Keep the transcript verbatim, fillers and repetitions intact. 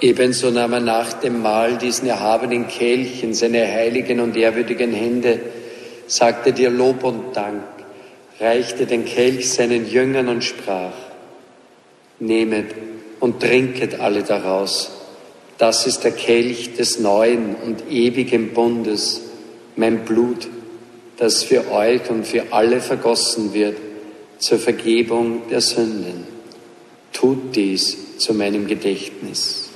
Ebenso nahm er nach dem Mahl diesen erhabenen Kelch in seine heiligen und ehrwürdigen Hände, sagte dir Lob und Dank, reichte den Kelch seinen Jüngern und sprach: Nehmet und trinket alle daraus. Das ist der Kelch des neuen und ewigen Bundes, mein Blut, das für euch und für alle vergossen wird zur Vergebung der Sünden. Tut dies zu meinem Gedächtnis.